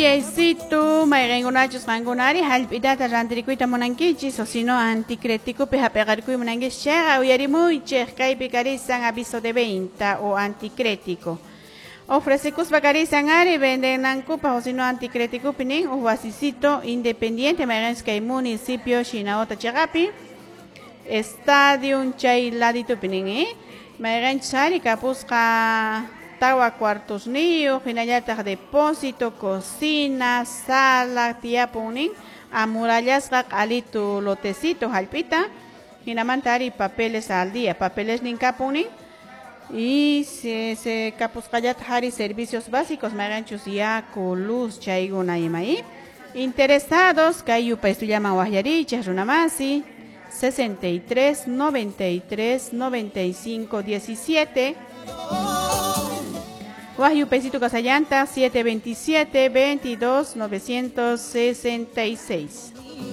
Yesitu, mayrengunachus rangunari, halpidata rantirikuita monanquichis, o sino anticrético, pejapegarcui monanguis chega, uyarimuy, chega y picarizan aviso de venta o anticrético. Ofrececus bacarizan ari, venden nancupa, o sino anticrético pinin, o vasicito independiente, mayrenska y municipio, Chinaota Chagapi, estadio chay ladito pinin, mayrenchari, capusca. Tawa cuartos niños, finalata depósito, cocina, sala, tiapunin, amurallas, alito, lotecito, jalpita, hinamantari papeles al día, papeles nincapunin, y se capuscayat hari servicios básicos, maranchos ya, luz, chaiguna y maí. Interesados, cayupa estudiama guayarichas, runamasi, 63 93 95 17. Wahyu Pesito Casallanta 727 22 966.